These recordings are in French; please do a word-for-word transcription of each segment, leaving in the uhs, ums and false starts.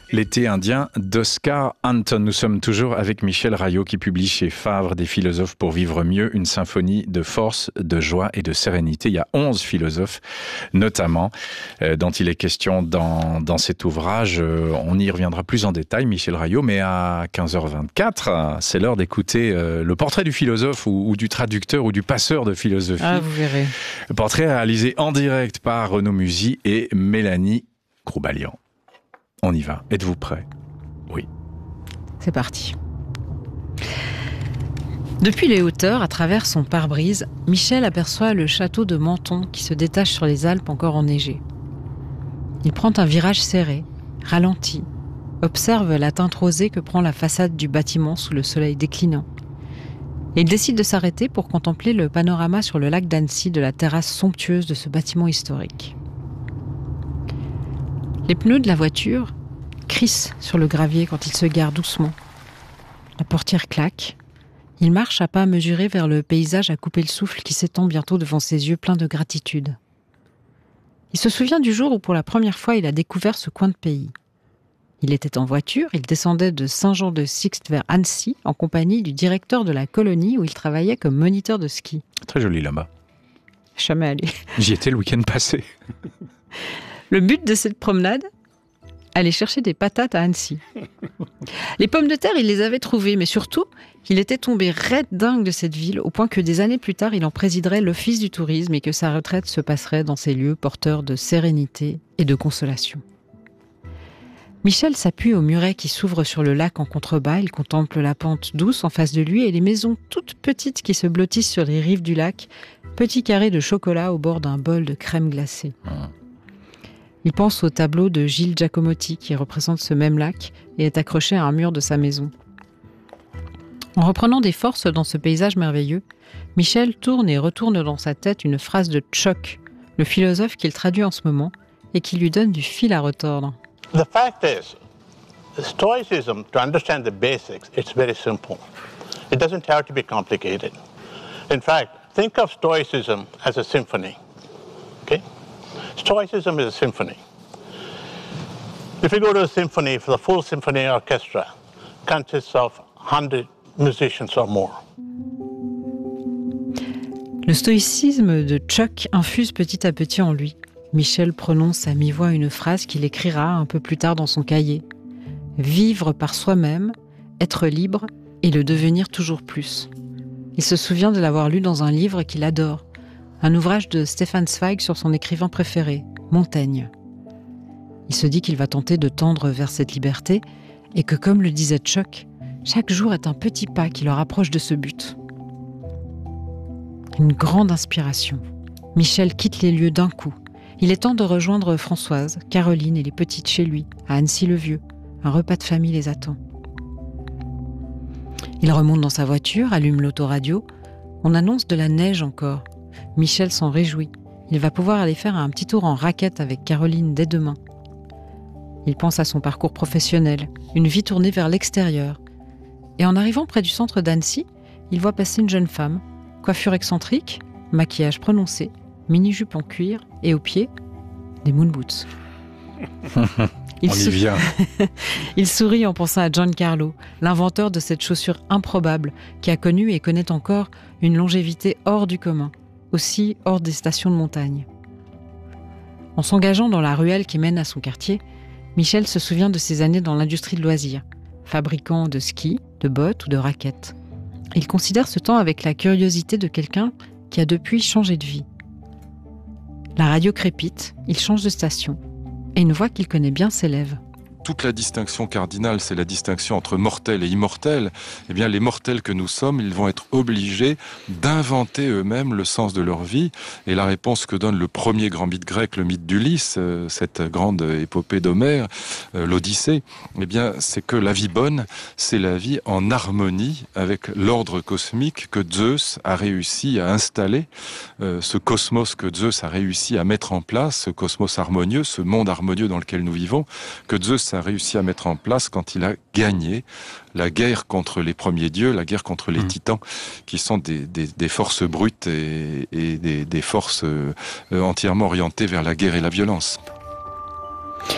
L'été indien d'Oscar Anton. Nous sommes toujours avec Michel Rayot qui publie chez Favre des philosophes pour vivre mieux, une symphonie de force, de joie et de sérénité. Il y a onze philosophes notamment euh, dont il est question dans, dans cet ouvrage. Euh, on y reviendra plus en détail, Michel Rayot, mais à quinze heures vingt-quatre, c'est l'heure d'écouter euh, le portrait du philosophe ou, ou du traducteur ou du passeur de philosophie. Ah, vous verrez. Le portrait réalisé en direct par Renaud Musy et Mélanie Groubalian. On y va. Êtes-vous prêts ? Oui. C'est parti. Depuis les hauteurs, à travers son pare-brise, Michel aperçoit le château de Menton qui se détache sur les Alpes encore enneigées. Il prend un virage serré, ralentit, observe la teinte rosée que prend la façade du bâtiment sous le soleil déclinant. Et il décide de s'arrêter pour contempler le panorama sur le lac d'Annecy de la terrasse somptueuse de ce bâtiment historique. Les pneus de la voiture crissent sur le gravier quand il se gare doucement. La portière claque. Il marche à pas mesurés vers le paysage à couper le souffle qui s'étend bientôt devant ses yeux pleins de gratitude. Il se souvient du jour où pour la première fois il a découvert ce coin de pays. Il était en voiture, il descendait de Saint-Jean-de-Sixte vers Annecy en compagnie du directeur de la colonie où il travaillait comme moniteur de ski. Très joli là-bas. Jamais allé. J'y étais le week-end passé. Le but de cette promenade ? Aller chercher des patates à Annecy. Les pommes de terre, il les avait trouvées, mais surtout, il était tombé raide dingue de cette ville, au point que des années plus tard, il en présiderait l'office du tourisme et que sa retraite se passerait dans ces lieux porteurs de sérénité et de consolation. Michel s'appuie au muret qui s'ouvre sur le lac en contrebas, il contemple la pente douce en face de lui et les maisons toutes petites qui se blottissent sur les rives du lac, petits carrés de chocolat au bord d'un bol de crème glacée. Il pense au tableau de Gilles Giacomotti qui représente ce même lac et est accroché à un mur de sa maison. En reprenant des forces dans ce paysage merveilleux, Michel tourne et retourne dans sa tête une phrase de Chuck, le philosophe qu'il traduit en ce moment et qui lui donne du fil à retordre. The fact is, Stoicism, to understand the basics, it's very simple. It doesn't have to be complicated. In fact, think of Stoicism as a symphony. Okay? Stoicism is a symphony. If you go to a symphony, for the full symphony orchestra consists of one hundred musicians or more. Le stoïcisme de Chuck infuse petit à petit en lui. Michel prononce à mi-voix une phrase qu'il écrira un peu plus tard dans son cahier. Vivre par soi-même, être libre et le devenir toujours plus. Il se souvient de l'avoir lu dans un livre qu'il adore, un ouvrage de Stefan Zweig sur son écrivain préféré, Montaigne. Il se dit qu'il va tenter de tendre vers cette liberté et que, comme le disait Chuck, chaque jour est un petit pas qui le rapproche de ce but. Une grande inspiration. Michel quitte les lieux d'un coup. Il est temps de rejoindre Françoise, Caroline et les petites chez lui, à Annecy-le-Vieux. Un repas de famille les attend. Il remonte dans sa voiture, allume l'autoradio. On annonce de la neige encore. Michel s'en réjouit. Il va pouvoir aller faire un petit tour en raquette avec Caroline dès demain. Il pense à son parcours professionnel, une vie tournée vers l'extérieur. Et en arrivant près du centre d'Annecy, il voit passer une jeune femme, coiffure excentrique, maquillage prononcé, mini-jupe en cuir et aux pieds, des moon boots. Il On y sou... vient. Il sourit en pensant à Giancarlo, l'inventeur de cette chaussure improbable qui a connu et connaît encore une longévité hors du commun, aussi hors des stations de montagne. En s'engageant dans la ruelle qui mène à son quartier, Michel se souvient de ses années dans l'industrie de loisirs, fabricant de skis, de bottes ou de raquettes. Il considère ce temps avec la curiosité de quelqu'un qui a depuis changé de vie. La radio crépite, il change de station, et une voix qu'il connaît bien s'élève. Toute la distinction cardinale, c'est la distinction entre mortel et immortel. Eh bien, les mortels que nous sommes, ils vont être obligés d'inventer eux-mêmes le sens de leur vie. Et la réponse que donne le premier grand mythe grec, le mythe d'Ulysse, euh, cette grande épopée d'Homère, euh, l'Odyssée, eh bien, c'est que la vie bonne, c'est la vie en harmonie avec l'ordre cosmique que Zeus a réussi à installer, euh, ce cosmos que Zeus a réussi à mettre en place, ce cosmos harmonieux, ce monde harmonieux dans lequel nous vivons, que Zeus a réussi à mettre en place quand il a gagné la guerre contre les premiers dieux, la guerre contre les mmh. titans, qui sont des, des, des forces brutes et, et des, des forces euh, entièrement orientées vers la guerre et la violence.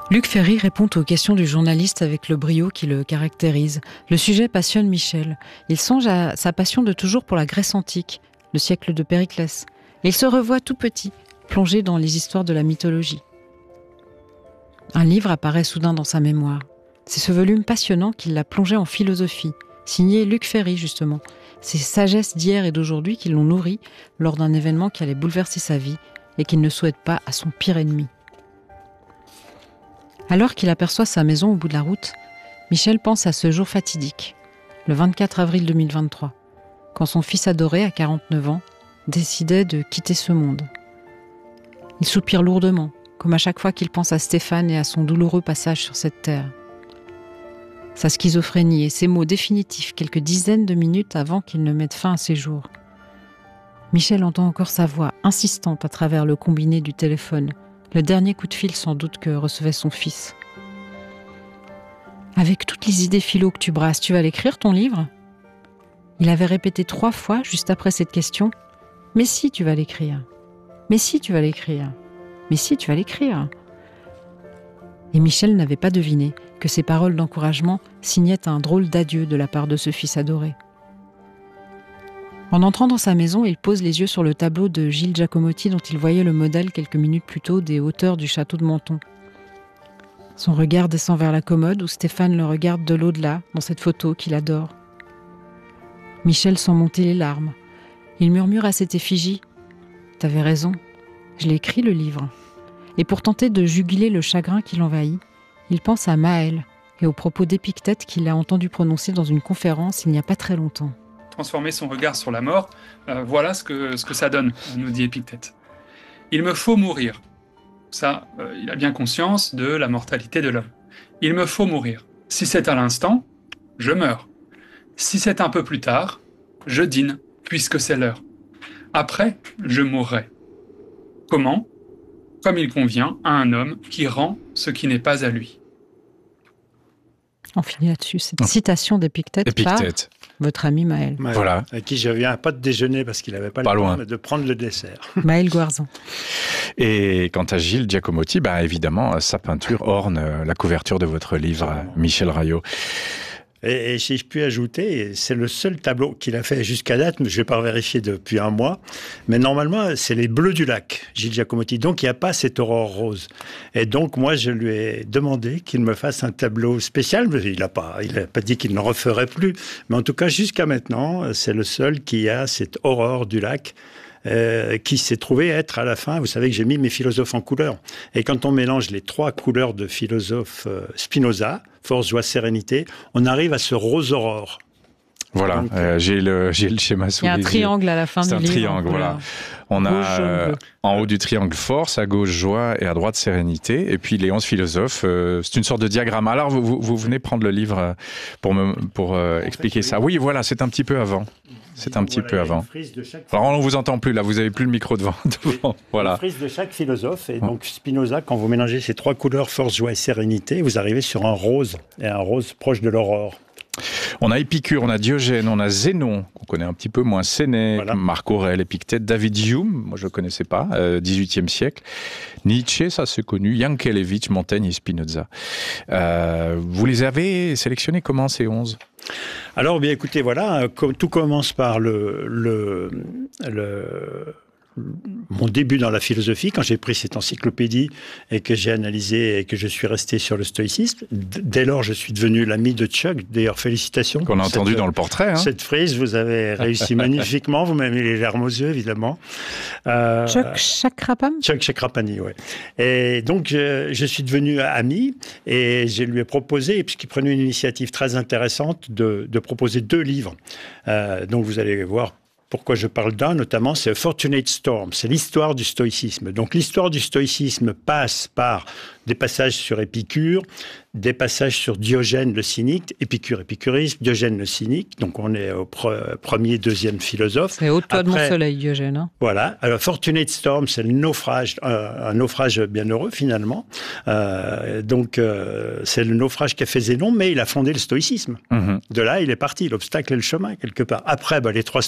Luc Ferry répond aux questions du journaliste avec le brio qui le caractérise. Le sujet passionne Michel. Il songe à sa passion de toujours pour la Grèce antique, le siècle de Périclès. Et il se revoit tout petit, plongé dans les histoires de la mythologie. Un livre apparaît soudain dans sa mémoire. C'est ce volume passionnant qui l'a plongé en philosophie, signé Luc Ferry justement. Ces sagesses d'hier et d'aujourd'hui qui l'ont nourri lors d'un événement qui allait bouleverser sa vie et qu'il ne souhaite pas à son pire ennemi. Alors qu'il aperçoit sa maison au bout de la route, Michel pense à ce jour fatidique, le vingt-quatre avril deux mille vingt-trois, quand son fils adoré, à quarante-neuf ans, décidait de quitter ce monde. Il soupire lourdement, comme à chaque fois qu'il pense à Stéphane et à son douloureux passage sur cette terre. Sa schizophrénie et ses mots définitifs quelques dizaines de minutes avant qu'il ne mette fin à ses jours. Michel entend encore sa voix insistante à travers le combiné du téléphone, le dernier coup de fil sans doute que recevait son fils. « Avec toutes les idées philo que tu brasses, tu vas l'écrire ton livre ?» Il avait répété trois fois juste après cette question. « Mais si tu vas l'écrire, mais si tu vas l'écrire, mais si tu vas l'écrire !» Et Michel n'avait pas deviné que ces paroles d'encouragement signaient un drôle d'adieu de la part de ce fils adoré. En entrant dans sa maison, il pose les yeux sur le tableau de Gilles Giacomotti dont il voyait le modèle quelques minutes plus tôt des hauteurs du château de Menton. Son regard descend vers la commode où Stéphane le regarde de l'au-delà dans cette photo qu'il adore. Michel sent monter les larmes. Il murmure à cette effigie « T'avais raison, je l'ai écrit le livre ». Et pour tenter de juguler le chagrin qui l'envahit, il pense à Maël et aux propos d'Épictète qu'il a entendu prononcer dans une conférence il n'y a pas très longtemps. Transformer son regard sur la mort, euh, voilà ce que, ce que ça donne, nous dit Épictète. Il me faut mourir. Ça, euh, il a bien conscience de la mortalité de l'homme. Il me faut mourir. Si c'est à l'instant, je meurs. Si c'est un peu plus tard, je dîne, puisque c'est l'heure. Après, je mourrai. Comment ? Comme il convient à un homme qui rend ce qui n'est pas à lui. On finit là-dessus. Cette citation d'Épictète par votre ami Maël. Maël. Voilà. Avec qui je viens pas de déjeuner parce qu'il n'avait pas, pas le loin. temps de prendre le dessert. Maël Gouarzan. Et quant à Gilles Giacomotti, bah évidemment, sa peinture orne la couverture de votre livre, Michel Rayot. Et, et si je puis ajouter, c'est le seul tableau qu'il a fait jusqu'à date, mais je ne vais pas vérifier depuis un mois, mais normalement, c'est les Bleus du lac, Gilles Giacomotti. Donc, il n'y a pas cette aurore rose. Et donc, moi, je lui ai demandé qu'il me fasse un tableau spécial. Il n'a pas, il a pas dit qu'il ne referait plus, mais en tout cas, jusqu'à maintenant, c'est le seul qui a cette aurore du lac. Euh, qui s'est trouvé être à la fin, vous savez que j'ai mis mes philosophes en couleurs. Et quand on mélange les trois couleurs de philosophe euh, Spinoza, force, joie, sérénité, on arrive à ce rose aurore. Voilà, Donc, euh, j'ai le j'ai le schéma sous les yeux. Il y a un triangle à la fin du livre. C'est un triangle, voilà. On a euh, en haut du triangle force, à gauche joie et à droite sérénité. Et puis les onze philosophes, euh, c'est une sorte de diagramme. Alors vous, vous, vous venez prendre le livre pour me pour euh, expliquer ça. Oui, voilà, c'est un petit peu avant. C'est un petit voilà, peu avant. Alors on ne vous entend plus là, vous avez plus le micro devant. devant. Voilà. Une frise de chaque philosophe. Et donc Spinoza, quand vous mélangez ces trois couleurs, force, joie et sérénité, vous arrivez sur un rose, et un rose proche de l'aurore. On a Épicure, on a Diogène, on a Zénon, qu'on connaît un petit peu moins, Sénèque, voilà. Marc Aurèle, Épictète, David Hume, moi je ne connaissais pas, euh, dix-huitième siècle, Nietzsche, ça c'est connu, Yankelevitch, Montaigne et Spinoza. Euh, vous les avez sélectionnés comment ces onze ? Alors bien écoutez, voilà, tout commence par le... le, le mon début dans la philosophie, quand j'ai pris cette encyclopédie et que j'ai analysé et que je suis resté sur le stoïcisme. Dès lors, je suis devenu l'ami de Chuck. D'ailleurs, félicitations. Qu'on a cette, entendu dans le portrait. Hein. Cette frise, vous avez réussi magnifiquement. Vous m'avez mis les larmes aux yeux, évidemment. Euh, Chuck Chakrapani. Chuck Chakrapani, oui. Et donc, je, je suis devenu ami et je lui ai proposé, puisqu'il prenait une initiative très intéressante, de, de proposer deux livres. Euh, donc, vous allez voir pourquoi je parle d'un, notamment, c'est Fortunate Storm, c'est l'histoire du stoïcisme. Donc l'histoire du stoïcisme passe par des passages sur Épicure, des passages sur Diogène le cynique, Épicure, épicurisme, Diogène le cynique, donc on est au pre- premier, deuxième philosophe. C'est au toit de mon soleil, Diogène. Hein. Voilà, alors Fortunate Storm, c'est le naufrage, euh, un naufrage bienheureux finalement, euh, donc euh, c'est le naufrage qu'a fait Zénon, mais il a fondé le stoïcisme. Mm-hmm. De là, il est parti, l'obstacle et le chemin, quelque part. Après, bah, les trois stoïciens romains,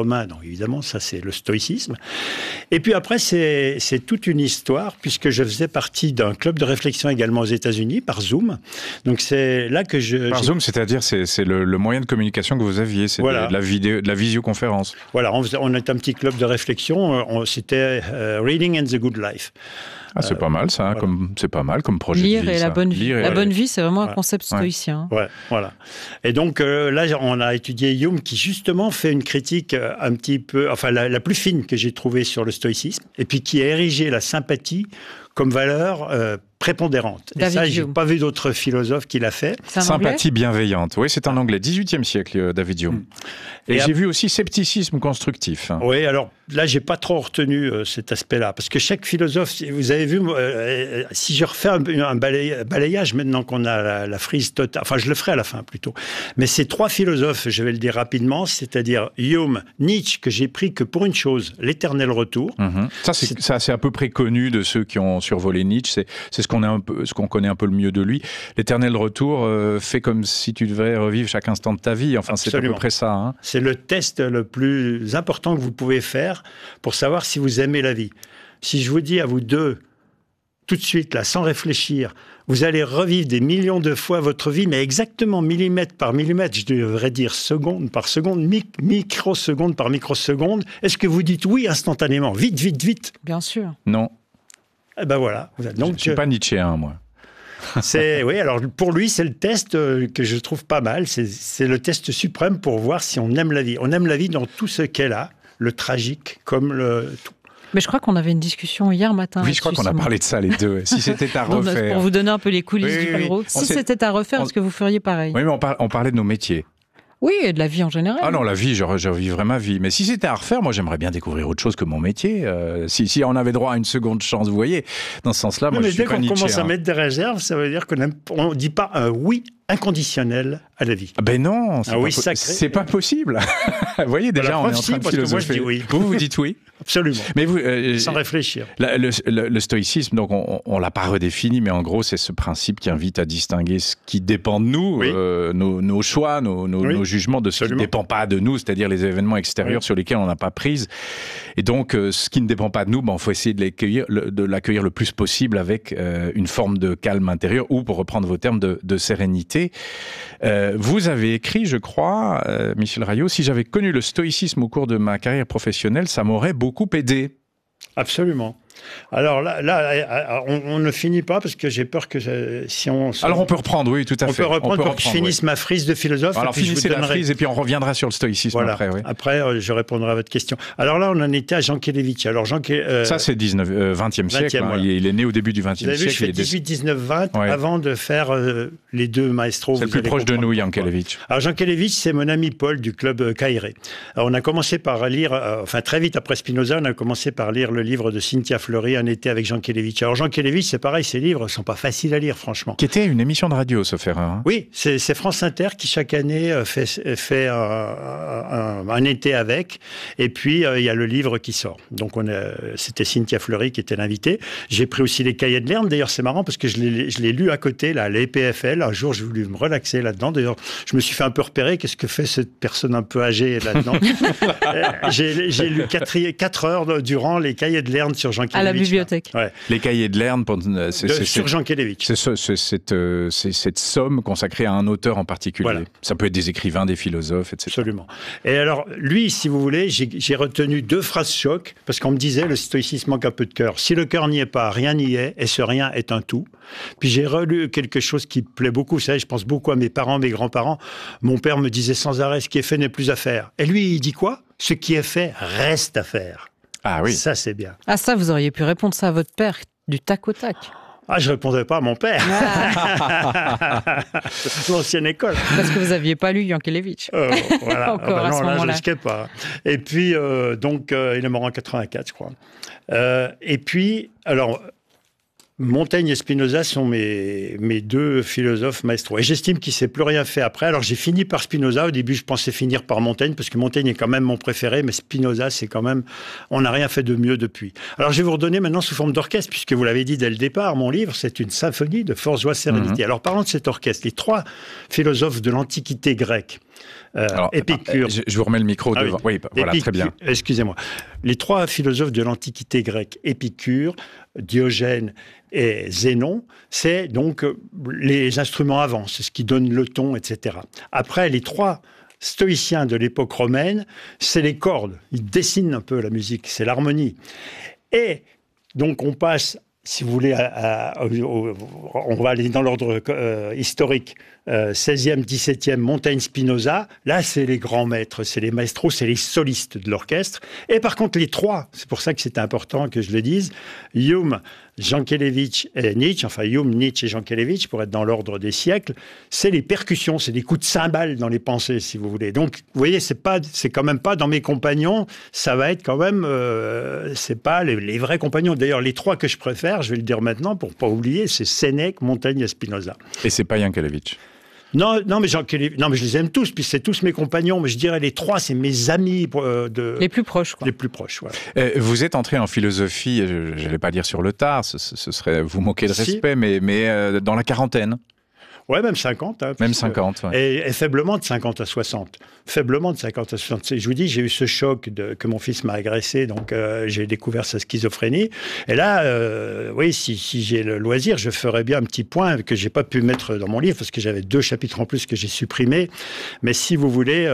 romain, donc évidemment, ça c'est le stoïcisme. Et puis après, c'est, c'est toute une histoire, puisque je faisais partie d'un club de réflexion également aux États-Unis, par Zoom. Donc c'est là que je... Par j'ai... Zoom, c'est-à-dire c'est, c'est le, le moyen de communication que vous aviez, c'est Voilà. de, de, la vidéo, de la visioconférence. Voilà, on, faisait, on était un petit club de réflexion, on, c'était euh, Reading and the Good Life. Ah, c'est euh, pas mal ça, hein, voilà. comme, c'est pas mal comme projet Lire de vie. Et ça. la bonne vie. Lire la et... bonne vie, c'est vraiment ouais. un concept stoïcien. Ouais, voilà. Et donc euh, là, on a étudié Hume qui justement fait une critique euh, un petit peu, enfin la, la plus fine que j'ai trouvée sur le stoïcisme, et puis qui a érigé la sympathie comme valeur euh, prépondérante. David et ça, Hume. j'ai pas vu d'autres philosophes qui l'a fait. Sympathie bienveillante. Oui, c'est en anglais. dix-huitième siècle, David Hume. Et, et j'ai ap... vu aussi scepticisme constructif. Oui, alors là, j'ai pas trop retenu euh, cet aspect-là, parce que chaque philosophe, vous avez vu, euh, si je refais un, un balay, balayage maintenant qu'on a la, la frise totale, enfin, je le ferai à la fin plutôt. Mais ces trois philosophes, je vais le dire rapidement, c'est-à-dire Hume, Nietzsche, que j'ai pris que pour une chose, l'éternel retour. Mm-hmm. Ça, c'est, c'est... ça, c'est à peu près connu de ceux qui ont survolé Nietzsche. C'est, c'est ce qu'on a un peu, ce qu'on connaît un peu le mieux de lui. L'éternel retour euh, fait comme si tu devais revivre chaque instant de ta vie. Enfin, Absolument. C'est à peu près ça. Hein. C'est le test le plus important que vous pouvez faire pour savoir si vous aimez la vie. Si je vous dis à vous deux, tout de suite, là, sans réfléchir, vous allez revivre des millions de fois votre vie, mais exactement millimètre par millimètre, je devrais dire seconde par seconde, mic- microseconde par microseconde, est-ce que vous dites oui instantanément, vite, vite, vite? Bien sûr. Non. Eh ben voilà. Donc, je ne suis pas Nietzschéen, moi. C'est, oui, alors pour lui, c'est le test que je trouve pas mal. C'est, c'est le test suprême pour voir si on aime la vie. On aime la vie dans tout ce qu'elle a, le tragique comme le tout. Mais je crois qu'on avait une discussion hier matin. Oui, je crois qu'on a parlé de ça les deux. Si c'était à refaire. Pour vous donner un peu les coulisses oui, du oui, Figaro. oui. Si c'était à refaire, on... est-ce que vous feriez pareil? Oui, mais on, par... on parlait de nos métiers. Oui, et de la vie en général. Ah non, la vie, je, je vivrais ma vie. Mais si c'était à refaire, moi, j'aimerais bien découvrir autre chose que mon métier. Euh, si, si on avait droit à une seconde chance, vous voyez, dans ce sens-là, moi, mais je suis dès pas qu'on Nietzschéen. commence à mettre des réserves, ça veut dire qu'on ne dit pas un oui inconditionnel à la vie. Ben non, c'est, ah pas, oui, po- sacré. c'est pas possible. Vous voyez, déjà, bah, on est en si, train de philosopher. Moi, je dis oui. Vous, vous dites oui? Absolument. Mais vous, euh, sans réfléchir. La, le, le, le stoïcisme, donc on, on l'a pas redéfini, mais en gros, c'est ce principe qui invite à distinguer ce qui dépend de nous, oui. euh, nos, nos choix, nos, nos, oui. nos jugements, de ce Absolument. Qui ne dépend pas de nous, c'est-à-dire les événements extérieurs oui. sur lesquels on n'a pas prise. Et donc, euh, ce qui ne dépend pas de nous, ben, il faut essayer de l'accueillir, le, de l'accueillir le plus possible avec euh, une forme de calme intérieur ou, pour reprendre vos termes, de, de sérénité. Euh, vous avez écrit, je crois, euh, Michel Rayot, si j'avais connu le stoïcisme au cours de ma carrière professionnelle, ça m'aurait beaucoup aidé. Absolument. Alors là, là on, on ne finit pas parce que j'ai peur que je, si on... Se... Alors on peut reprendre, oui, tout à on fait. Peut reprendre on peut reprendre pour que je finisse oui. ma frise de philosophe. Alors finissez la frise et puis on reviendra sur le stoïcisme voilà. après. Oui. Après, euh, je répondrai à votre question. Alors là, on en était à Jean Kelevitch. Alors Jean euh... Ça, c'est dix-neuvième, euh, vingtième siècle. Hein. Voilà. Il, est, il est né au début du vingtième siècle. Vous avez vu, je fais dix-huit, dix-neuf, vingt ouais. avant de faire euh, les deux maestros. C'est le plus proche de nous, Jean Kelevitch. Alors Jean Kelevitch, c'est mon ami Paul du club Caïré. Alors on a commencé par lire, euh, enfin très vite après Spinoza, on a commencé par lire le livre de Cynthia Fleury, Un été avec Jean Kelevitch. Alors Jean Kelevitch, c'est pareil, ses livres sont pas faciles à lire, franchement. Qui était une émission de radio, sauf erreur. Hein. Oui, c'est, c'est France Inter qui chaque année fait, fait un, un, un été avec, et puis il euh, y a le livre qui sort. Donc on a, c'était Cynthia Fleury qui était l'invitée. J'ai pris aussi les cahiers de Lerne. D'ailleurs, c'est marrant parce que je l'ai, je l'ai lu à côté, là, les P F L. Un jour, j'ai voulu me relaxer là-dedans. D'ailleurs, je me suis fait un peu repérer. Qu'est-ce que fait cette personne un peu âgée là-dedans? j'ai, j'ai lu quatre heures durant les cahiers de Lerne sur Jean Kelevitch. À la bibliothèque. Ouais. Les cahiers de Lerne, c'est, de, c'est, sur c'est, Jean Kelevitch. C'est, c'est, c'est, cette, c'est cette somme consacrée à un auteur en particulier. Voilà. Ça peut être des écrivains, des philosophes, et cetera. Absolument. Et alors, lui, si vous voulez, j'ai, j'ai retenu deux phrases choc, parce qu'on me disait, le stoïcisme manque un peu de cœur. Si le cœur n'y est pas, rien n'y est, et ce rien est un tout. Puis j'ai relu quelque chose qui me plaît beaucoup. Vous savez, je pense beaucoup à mes parents, mes grands-parents. Mon père me disait sans arrêt, ce qui est fait n'est plus à faire. Et lui, il dit quoi? Ce qui est fait reste à faire. Ah oui. Ça, c'est bien. Ah ça, vous auriez pu répondre ça à votre père du tac au tac. Ah, je ne répondais pas à mon père. Ah. L'ancienne école. Parce que vous n'aviez pas lu Jean Kelevitch. Euh, voilà. Encore ah bah à non, ce là, moment-là. je ne risquais pas. Et puis, euh, donc, euh, il est mort en quatre-vingt-quatre, je crois. Euh, et puis, alors, Montaigne et Spinoza sont mes, mes deux philosophes maestros. Et j'estime qu'il ne s'est plus rien fait après. Alors j'ai fini par Spinoza. Au début, je pensais finir par Montaigne, parce que Montaigne est quand même mon préféré, mais Spinoza, c'est quand même... On n'a rien fait de mieux depuis. Alors je vais vous redonner maintenant sous forme d'orchestre, puisque vous l'avez dit dès le départ, mon livre, c'est une symphonie de force, joie, sérénité. Mmh. Alors parlons de cet orchestre. Les trois philosophes de l'Antiquité grecque, Euh, Alors, Épicure. Je, je vous remets le micro ah devant. Oui, oui, voilà, Épicure, très bien. Excusez-moi. Les trois philosophes de l'Antiquité grecque, Épicure, Diogène et Zénon, c'est donc les instruments avant, c'est ce qui donne le ton, et cetera. Après, les trois stoïciens de l'époque romaine, c'est les cordes. Ils dessinent un peu la musique, c'est l'harmonie. Et donc, on passe... Si vous voulez, à, à, au, on va aller dans l'ordre euh, historique. Euh, seizième, dix-septième, Montaigne, Spinoza. Là, c'est les grands maîtres, c'est les maestros, c'est les solistes de l'orchestre. Et par contre, les trois, c'est pour ça que c'est important que je le dise, Hume, Jankélévitch et Nietzsche, enfin Hume, Nietzsche et Jankélévitch, pour être dans l'ordre des siècles, c'est les percussions, c'est des coups de cymbales dans les pensées, si vous voulez. Donc, vous voyez, c'est pas, c'est quand même pas dans mes compagnons, ça va être quand même, euh, c'est pas les, les vrais compagnons. D'ailleurs, les trois que je préfère, je vais le dire maintenant pour pas oublier, c'est Sénèque, Montaigne et Spinoza. Et c'est pas Jankélévitch. Non, non, mais, non, mais je les aime tous, puis c'est tous mes compagnons, mais je dirais les trois, c'est mes amis euh, de... Les plus proches, quoi. Les plus proches, voilà. Euh, vous êtes entré en philosophie, je n'allais pas dire sur le tard, ce, ce serait vous moquer de si. respect, mais, mais euh, dans la quarantaine. Ouais, même cinquante. Hein, même cinquante, ouais. et, et faiblement de cinquante à soixante. Faiblement de cinquante à soixante. Je vous dis, j'ai eu ce choc de, que mon fils m'a agressé, donc euh, j'ai découvert sa schizophrénie. Et là, euh, oui, si, si j'ai le loisir, je ferais bien un petit point que j'ai pas pu mettre dans mon livre, parce que j'avais deux chapitres en plus que j'ai supprimés. Mais si vous voulez,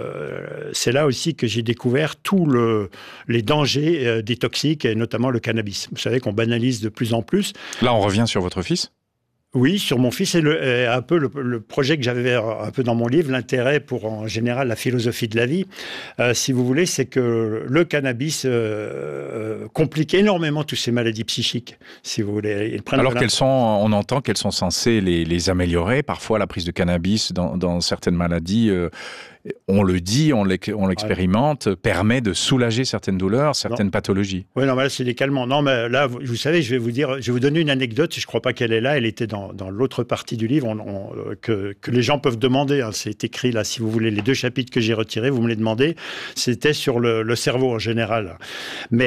euh, c'est là aussi que j'ai découvert tous le, les dangers euh, des toxiques, et notamment le cannabis. Vous savez qu'on banalise de plus en plus. Là, on revient sur votre fils ? Oui, sur mon fils, et, le, et un peu le, le projet que j'avais un peu dans mon livre, l'intérêt pour, en général, la philosophie de la vie, euh, si vous voulez, c'est que le cannabis euh, complique énormément toutes ces maladies psychiques, si vous voulez. Ils prennent Alors qu'elles sont, on entend qu'elles sont censées les, les améliorer. Parfois, la prise de cannabis dans, dans certaines maladies, euh, on le dit, on l'expérimente, ouais. permet de soulager certaines douleurs, certaines non. pathologies. Oui, non, mais là, c'est des calmants. Non, mais là, vous, vous savez, je vais vous dire, je vais vous donner une anecdote. Je ne crois pas qu'elle est là. Elle était dans, dans l'autre partie du livre on, on, que, que les gens peuvent demander. Hein. C'est écrit là, si vous voulez, les deux chapitres que j'ai retirés, vous me les demandez. C'était sur le, le cerveau en général. Mais